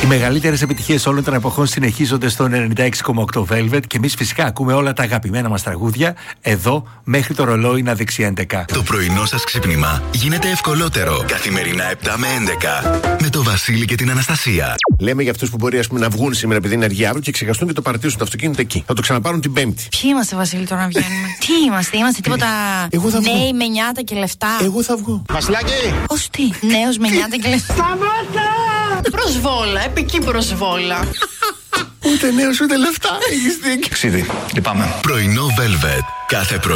μεγαλύτερες επιτυχίες όλων των εποχών συνεχίζονται στο 96,8 Velvet και εμείς φυσικά ακούμε όλα τα αγαπημένα μας τραγούδια εδώ μέχρι το ρολόι να δείξει 11. Το πρωινό σας ξύπνημα γίνεται ευκολότερο. Καθημερινά 7 με 11 με το Βασίλη και την Αναστασία. Λέμε για αυτούς που μπορεί να βγουν σήμερα επειδή είναι αργία αύριο και ξεχαστούν και το παρατήσουν το αυτοκίνητο εκεί. Θα το ξαναπάρουν την Πέμπτη. Ποιοι είμαστε, Βασίλη, τώρα να βγαίνουμε? Τι είμαστε τίποτα νέοι με νιάτα και λεφτά? Εγώ θα βγω. Βασιλάκι! Ως τι, νέος με νιάτα και λεφτά? Σταμάτα! Προσβόλα, επική προσβόλα. Ούτε νέος ούτε λεφτά, έχεις δίκιο. Ξίδι, λυπάμαι. Πρωινό Velvet. Κάθε πρωί.